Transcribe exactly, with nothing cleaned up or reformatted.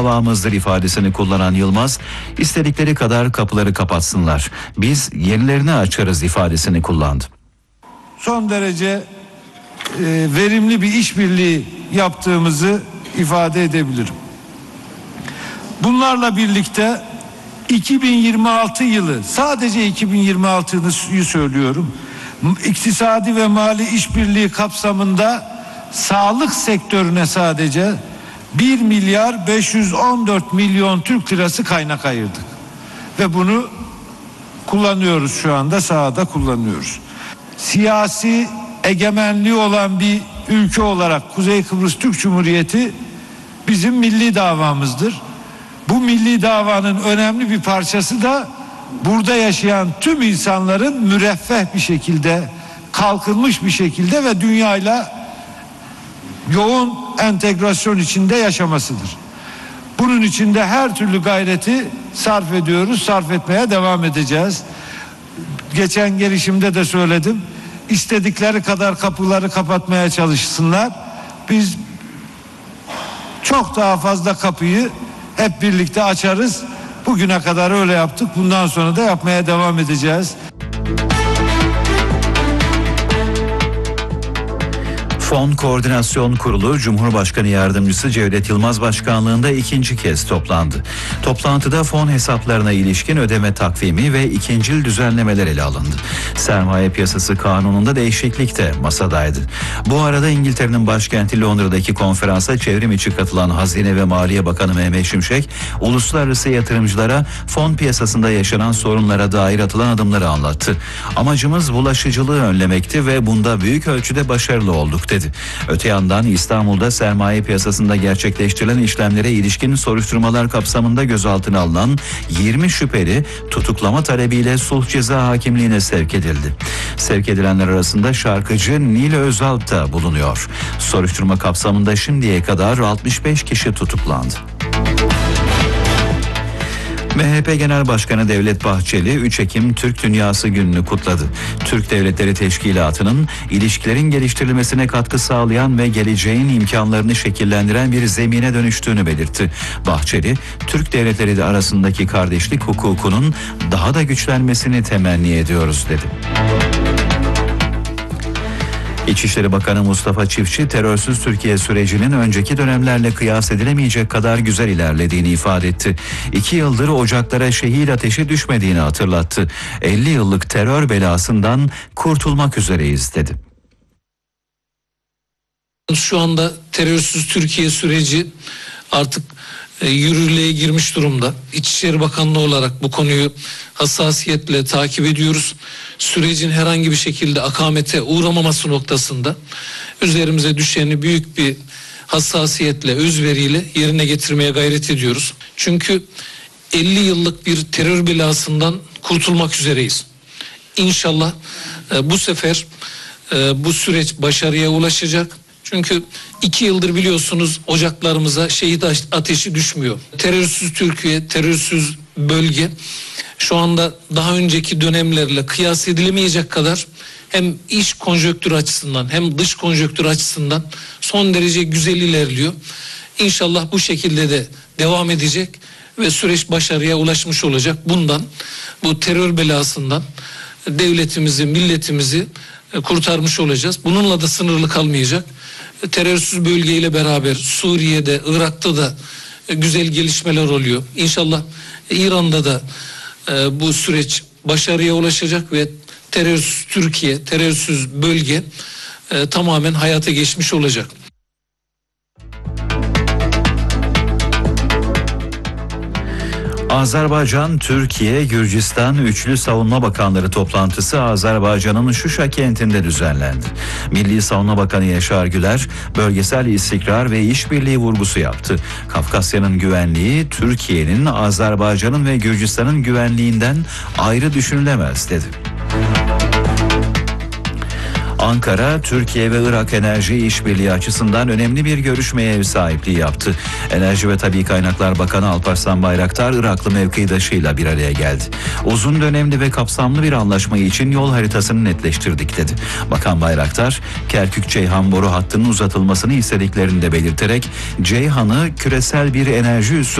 davamızdır ifadesini kullanan Yılmaz, istedikleri kadar kapıları kapatsınlar, biz yenilerini açarız ifadesini kullandı. Son derece e, verimli bir işbirliği yaptığımızı ifade edebilirim. Bunlarla birlikte iki bin yirmi altı yılı, sadece iki bin yirmi altıyı söylüyorum, iktisadi ve mali işbirliği kapsamında sağlık sektörüne sadece bir milyar beş yüz on dört milyon Türk lirası kaynak ayırdık. Ve bunu kullanıyoruz, şu anda sahada kullanıyoruz. Siyasi egemenliği olan bir ülke olarak Kuzey Kıbrıs Türk Cumhuriyeti bizim milli davamızdır. Bu milli davanın önemli bir parçası da burada yaşayan tüm insanların müreffeh bir şekilde, kalkınmış bir şekilde ve dünyayla yoğun entegrasyon içinde yaşamasıdır. Bunun için de her türlü gayreti sarf ediyoruz, sarf etmeye devam edeceğiz. Geçen gelişimde de söyledim, istedikleri kadar kapıları kapatmaya çalışsınlar. Biz çok daha fazla kapıyı hep birlikte açarız. Bugüne kadar öyle yaptık, bundan sonra da yapmaya devam edeceğiz. Fon Koordinasyon Kurulu Cumhurbaşkanı Yardımcısı Cevdet Yılmaz başkanlığında ikinci kez toplandı. Toplantıda fon hesaplarına ilişkin ödeme takvimi ve ikincil düzenlemeler ele alındı. Sermaye Piyasası Kanunu'nda değişiklik de masadaydı. Bu arada İngiltere'nin başkenti Londra'daki konferansa çevrim içi katılan Hazine ve Maliye Bakanı Mehmet Şimşek, uluslararası yatırımcılara fon piyasasında yaşanan sorunlara dair atılan adımları anlattı. Amacımız bulaşıcılığı önlemekti ve bunda büyük ölçüde başarılı olduk dedi. Öte yandan İstanbul'da sermaye piyasasında gerçekleştirilen işlemlere ilişkin soruşturmalar kapsamında gözaltına alınan yirmi şüpheli tutuklama talebiyle sulh ceza hakimliğine sevk edildi. Sevk edilenler arasında şarkıcı Nil Özalp da bulunuyor. Soruşturma kapsamında şimdiye kadar altmış beş kişi tutuklandı. M H P Genel Başkanı Devlet Bahçeli üç Ekim Türk Dünyası Günü'nü kutladı. Türk Devletleri Teşkilatı'nın ilişkilerin geliştirilmesine katkı sağlayan ve geleceğin imkanlarını şekillendiren bir zemine dönüştüğünü belirtti. Bahçeli, Türk devletleri arasındaki kardeşlik hukukunun daha da güçlenmesini temenni ediyoruz dedi. İçişleri Bakanı Mustafa Çiftçi, terörsüz Türkiye sürecinin önceki dönemlerle kıyas edilemeyecek kadar güzel ilerlediğini ifade etti. İki yıldır ocaklara şehit ateşi düşmediğini hatırlattı. elli yıllık terör belasından kurtulmak üzereyiz dedi. Şu anda terörsüz Türkiye süreci artık e, yürürlüğe girmiş durumda. İçişleri Bakanlığı olarak bu konuyu hassasiyetle takip ediyoruz. Sürecin herhangi bir şekilde akamete uğramaması noktasında üzerimize düşeni büyük bir hassasiyetle, özveriyle yerine getirmeye gayret ediyoruz. Çünkü elli yıllık bir terör belasından kurtulmak üzereyiz. İnşallah e, bu sefer e, bu süreç başarıya ulaşacak. Çünkü iki yıldır biliyorsunuz ocaklarımıza şehit ateşi düşmüyor. Terörsüz Türkiye, terörsüz bölge şu anda daha önceki dönemlerle kıyas edilemeyecek kadar hem iç konjonktür açısından hem dış konjonktür açısından son derece güzel ilerliyor. İnşallah bu şekilde de devam edecek ve süreç başarıya ulaşmış olacak. Bundan, bu terör belasından devletimizi, milletimizi kurtarmış olacağız. Bununla da sınırlı kalmayacak. Terörsüz bölgeyle beraber Suriye'de, Irak'ta da güzel gelişmeler oluyor. İnşallah İran'da da e, bu süreç başarıya ulaşacak ve terörsüz Türkiye, terörsüz bölge e, tamamen hayata geçmiş olacak. Azerbaycan, Türkiye, Gürcistan Üçlü Savunma Bakanları toplantısı Azerbaycan'ın Şuşa kentinde düzenlendi. Milli Savunma Bakanı Yaşar Güler, bölgesel istikrar ve işbirliği vurgusu yaptı. Kafkasya'nın güvenliği, Türkiye'nin, Azerbaycan'ın ve Gürcistan'ın güvenliğinden ayrı düşünülemez dedi. Ankara, Türkiye ve Irak enerji işbirliği açısından önemli bir görüşmeye ev sahipliği yaptı. Enerji ve Tabii Kaynaklar Bakanı Alparslan Bayraktar, Iraklı mevkidaşıyla bir araya geldi. Uzun dönemli ve kapsamlı bir anlaşma için yol haritasını netleştirdik dedi. Bakan Bayraktar, Kerkük-Ceyhan boru hattının uzatılmasını istediklerini de belirterek, Ceyhan'ı küresel bir enerji üssü